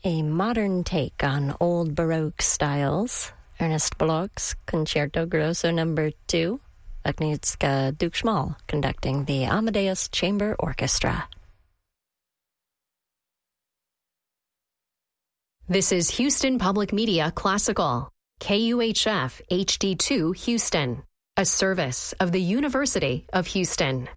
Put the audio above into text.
a modern take on old Baroque styles. Ernest Bloch's Concerto Grosso No. 2, Agnieszka Dukschmal conducting the Amadeus Chamber Orchestra. This is Houston Public Media Classical, KUHF HD2 Houston, a service of the University of Houston.